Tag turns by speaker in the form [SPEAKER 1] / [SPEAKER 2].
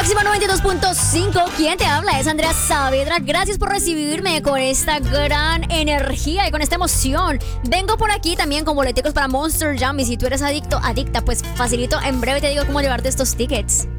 [SPEAKER 1] Máxima 92.5, ¿quién te habla? Es Andrea Saavedra. Gracias por recibirme con esta gran energía y con esta emoción. Vengo por aquí también con boleticos para Monster Jam y si tú eres adicta, pues facilito, en breve te digo cómo llevarte estos tickets.